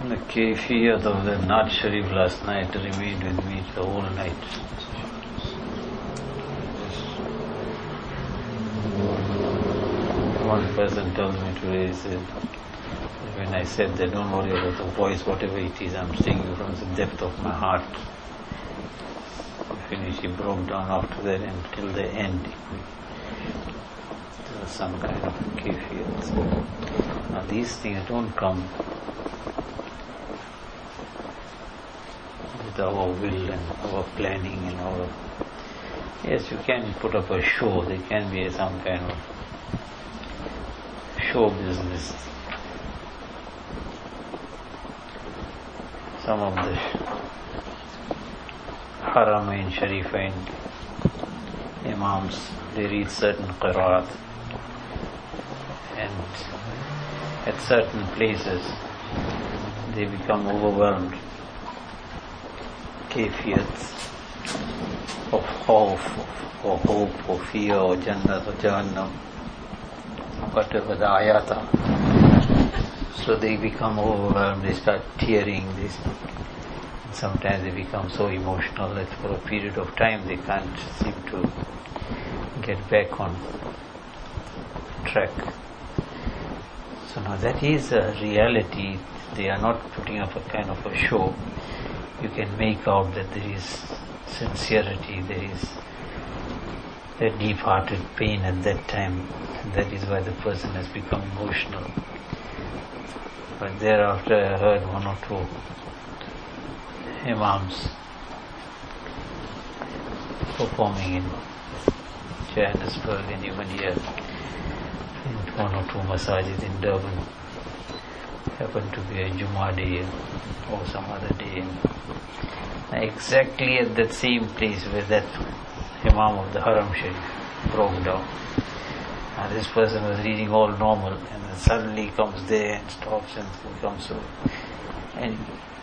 The kayfiyat of the Naat Sharif last night remained with me the whole night. One person told me today, he said, when I said that don't worry about the voice, whatever it is, I'm singing from the depth of my heart. Finish, he broke down after that until the end. There was some kind of kayfiyat. Now these things don't come with our will and our planning and our... Yes, you can put up a show, there can be some kind of show business. Some of the Haramain, Sharifain, Imams, they read certain qiraat, and at certain places they become overwhelmed. Kayfiyats of khawf, or hope, or fear, or Jannat, or Jahannam, whatever the ayat are. So they become overwhelmed, they start tearing, sometimes they become so emotional that for a period of time they can't seem to get back on track. So now that is a reality. They are not putting up a kind of a show. You can make out that there is sincerity, there is a deep-hearted pain at that time. That is why the person has become emotional. But thereafter I heard one or two Imams performing in Johannesburg and even here in one or two masajid in Durban. Happened to be a Jummah day or some other day. Exactly at that same place where that Imam of the Haram Sharif broke down. And this person was reading all normal, and then suddenly comes there and stops and becomes so. And